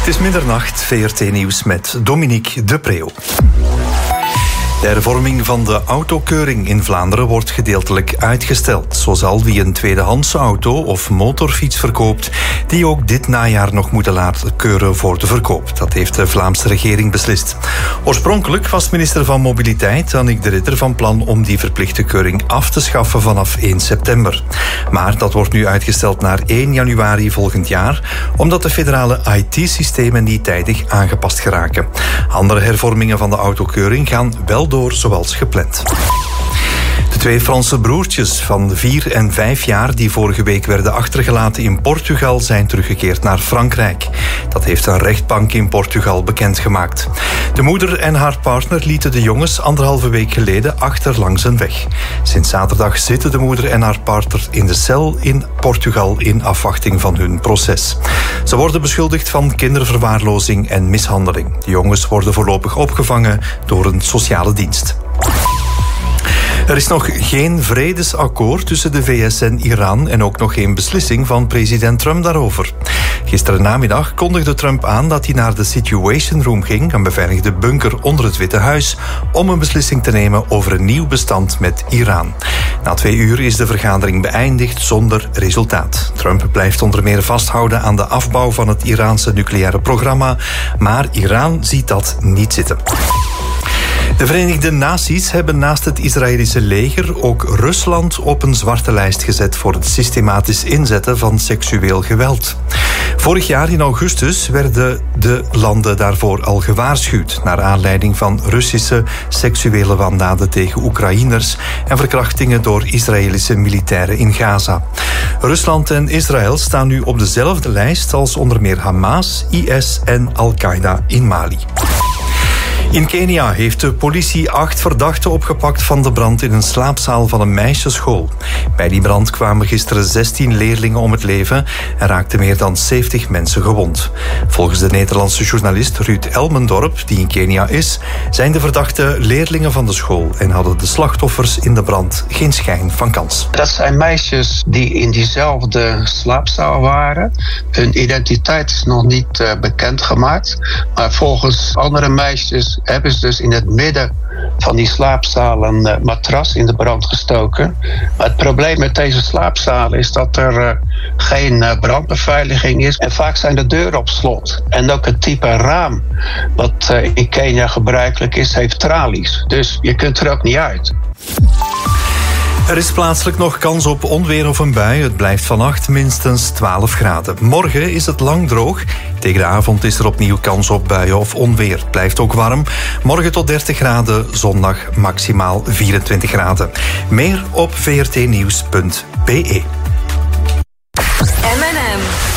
Het is middernacht, VRT Nieuws met Dominique de Preeuw. De hervorming van de autokeuring in Vlaanderen wordt gedeeltelijk uitgesteld. Zo zal wie een tweedehandse auto of motorfiets verkoopt, die ook dit najaar nog moeten laten keuren voor de verkoop. Dat heeft de Vlaamse regering beslist. Oorspronkelijk was minister van Mobiliteit, Annick de Ridder, van plan om die verplichte keuring af te schaffen vanaf 1 september. Maar dat wordt nu uitgesteld naar 1 januari volgend jaar, omdat de federale IT-systemen niet tijdig aangepast geraken. Andere hervormingen van de autokeuring gaan wel door zoals gepland. De twee Franse broertjes van 4 en 5 jaar die vorige week werden achtergelaten in Portugal zijn teruggekeerd naar Frankrijk. Dat heeft een rechtbank in Portugal bekendgemaakt. De moeder en haar partner lieten de jongens 1,5 week geleden achter langs een weg. Sinds zaterdag zitten de moeder en haar partner in de cel in Portugal in afwachting van hun proces. Ze worden beschuldigd van kinderverwaarlozing en mishandeling. De jongens worden voorlopig opgevangen door een sociale dienst. Er is nog geen vredesakkoord tussen de VS en Iran en ook nog geen beslissing van president Trump daarover. Gisteren namiddag kondigde Trump aan dat hij naar de Situation Room ging, een beveiligde bunker onder het Witte Huis, om een beslissing te nemen over een nieuw bestand met Iran. Na 2 uur is de vergadering beëindigd zonder resultaat. Trump blijft onder meer vasthouden aan de afbouw van het Iraanse nucleaire programma, maar Iran ziet dat niet zitten. De Verenigde Naties hebben naast het Israëlische leger ook Rusland op een zwarte lijst gezet voor het systematisch inzetten van seksueel geweld. Vorig jaar in augustus werden de landen daarvoor al gewaarschuwd, naar aanleiding van Russische seksuele wandaden tegen Oekraïners en verkrachtingen door Israëlische militairen in Gaza. Rusland en Israël staan nu op dezelfde lijst als onder meer Hamas, IS en Al-Qaeda in Mali. In Kenia heeft de politie 8 verdachten opgepakt van de brand in een slaapzaal van een meisjesschool. Bij die brand kwamen gisteren 16 leerlingen om het leven en raakten meer dan 70 mensen gewond. Volgens de Nederlandse journalist Ruud Elmendorp, die in Kenia is, zijn de verdachten leerlingen van de school en hadden de slachtoffers in de brand geen schijn van kans. Dat zijn meisjes die in diezelfde slaapzaal waren. Hun identiteit is nog niet bekendgemaakt, maar volgens andere meisjes hebben ze dus in het midden van die slaapzaal een matras in de brand gestoken. Maar het probleem met deze slaapzalen is dat er geen brandbeveiliging is. En vaak zijn de deuren op slot. En ook het type raam wat in Kenia gebruikelijk is, heeft tralies. Dus je kunt er ook niet uit. Er is plaatselijk nog kans op onweer of een bui. Het blijft vannacht minstens 12 graden. Morgen is het lang droog. Tegen de avond is er opnieuw kans op buien of onweer. Het blijft ook warm. Morgen tot 30 graden, zondag maximaal 24 graden. Meer op vrtnieuws.be. M&M.